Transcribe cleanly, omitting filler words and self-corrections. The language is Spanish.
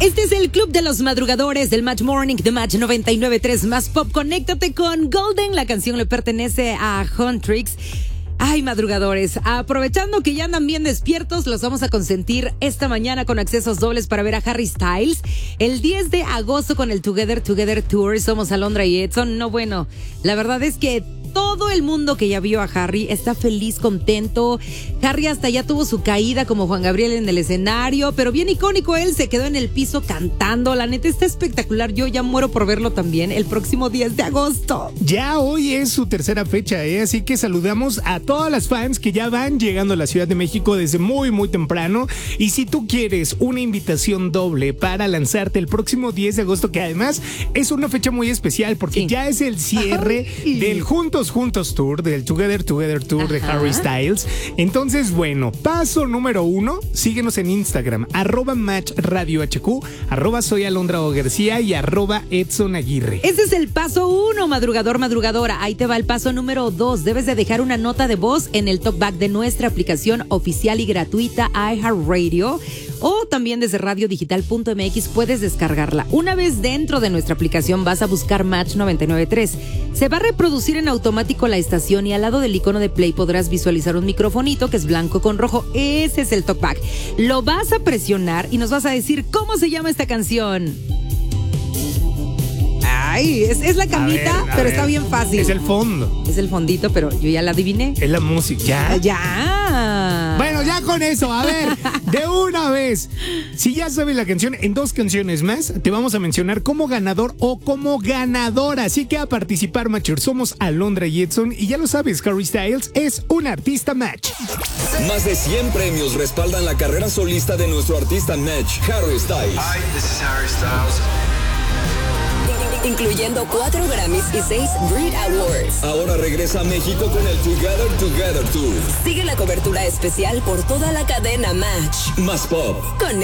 Este es el Club de los Madrugadores del Match Morning de Match 99.3 Más Pop. Conéctate con Golden. La canción le pertenece a Huntrix. Ay, madrugadores, aprovechando que ya andan bien despiertos, los vamos a consentir esta mañana con accesos dobles para ver a Harry Styles. El 10 de agosto con el Together Tour. Somos Alondra y Edson. No, bueno, la verdad es que todo el mundo que ya vio a Harry está feliz, contento. Harry hasta ya tuvo su caída como Juan Gabriel en el escenario, pero bien icónico, él se quedó en el piso cantando. La neta está espectacular, yo ya muero por verlo también el próximo 10 de agosto. Ya hoy es su tercera fecha, así que saludamos a todas las fans que ya van llegando a la Ciudad de México desde muy temprano. Y si tú quieres una invitación doble para lanzarte el próximo 10 de agosto, que además es una fecha muy especial porque ya es el cierre del Juntos Tour, del Together Tour de Harry Styles. Entonces, bueno, paso número 1, síguenos en Instagram, @MatchRadioHQ, @soy Alondra O García y @Edson Aguirre. Ese es el paso 1, madrugador, madrugadora. Ahí te va el paso número 2. Debes de dejar una nota de voz en el talkback de nuestra aplicación oficial y gratuita iHeartRadio, o también desde radiodigital.mx puedes descargarla. Una vez dentro de nuestra aplicación vas a buscar Match 99.3. Se va a reproducir en automático la estación y al lado del icono de play podrás visualizar un microfonito que es blanco con rojo. Ese es el talkback. Lo vas a presionar y nos vas a decir cómo se llama esta canción. Ay, es la camita, pero está bien fácil. Es el fondo. Es el fondito, pero yo ya la adiviné. Es la música. Ya. Bueno, ya con eso, a ver, de una vez. Si ya sabes la canción, en 2 canciones más te vamos a mencionar como ganador o como ganadora. Así que a participar, Matcher, somos Alondra y Edson. Y ya lo sabes, Harry Styles es un artista Match. Más de 100 premios respaldan la carrera solista de nuestro artista Match, Harry Styles. Hi, this is Harry Styles. Incluyendo 4 Grammys y 6 Brit Awards. Ahora regresa a México con el Together Tour. Sigue la cobertura especial por toda la cadena Match. Más Pop. Con